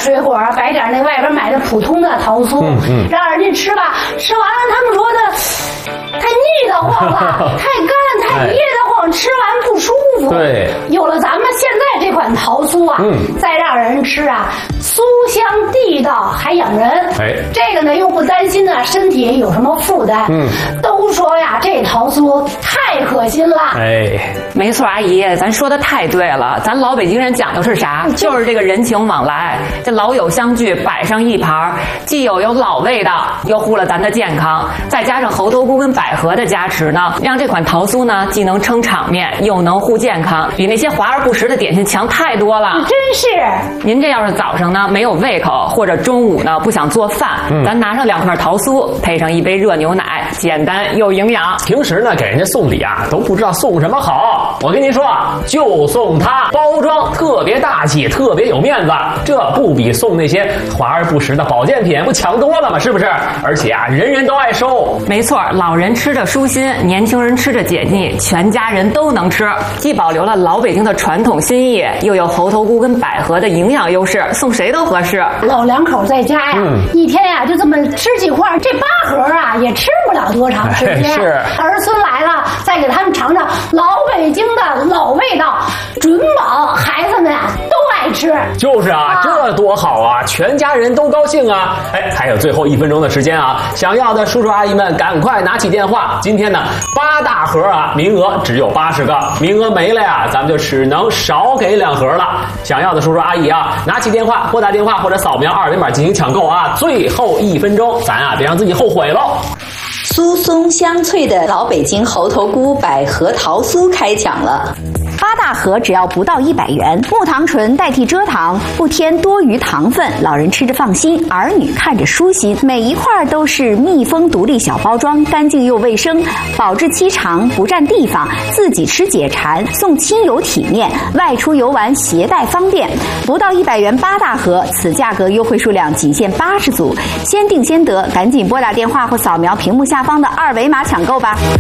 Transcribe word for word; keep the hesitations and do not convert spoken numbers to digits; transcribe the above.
水果，摆点那外边买的普通的桃酥，嗯嗯、让人家吃吧。吃完了，他们说的太腻得慌了，太干太噎得慌，吃完不舒服。 对， 有了咱们现在这款桃酥啊，嗯、再让人吃啊，酥香地道还养人。哎，这个呢又不担心呢身体有什么负担。嗯，都说呀这桃酥太可心了。 哎， 没错，阿姨，咱说的太对了。咱老北京人讲究是啥？就是这个人情往来，这老友相聚，摆上一盘，既有有老味道，又护了咱的健康，再加上猴头菇跟百合的加持呢，让这款桃酥呢既能撑场面，又能护健康，比那些华而不实的点心强太多了。 真是， 您这要是早上呢没有胃口，或者中午呢不想做饭，嗯、咱拿上两块桃酥，配上一杯热牛奶，简单又营养。 平时呢给人家送礼啊，都不知道送什么好。我跟您说啊，就送它，包装特别大气，特别有面子，这不比送那些华而不实的保健品不强多了吗？是不是？而且啊，人人都爱收。 没错，老人吃着舒心，年轻人吃着解腻，全家人都能吃，既保留了老北京的传统心意，又有猴头菇跟百合的营养优势，送谁都合适。 老两口在家呀，嗯、一天呀就这么吃几块，这八盒啊也吃不了多长时间。 是， 儿孙来了，再给他们尝尝老北京的老味道，准保孩子们啊都爱吃。 就是啊，啊这多好啊，全家人都高兴啊！哎，还有最后一分钟的时间啊，想要的叔叔阿姨们赶快拿起电话。今天呢，八大盒啊，名额只有八十个，名额没了呀，咱们就只能少给两盒了。想要的叔叔阿姨啊，拿起电话，拨打电话或者扫描二维码进行抢购啊！最后一分钟，咱啊别让自己后悔喽。 酥松香脆的老北京猴头菇百合桃酥开抢了。八大盒只要不到一百元，木糖醇代替蔗糖，不添多余糖分，老人吃着放心，儿女看着舒心。每一块都是密封独立小包装，干净又卫生，保质期长，不占地方，自己吃解馋，送亲友体面，外出游玩携带方便。不到一百元八大盒，此价格优惠数量仅限八十组，先定先得，赶紧拨打电话或扫描屏幕下方的二维码抢购吧。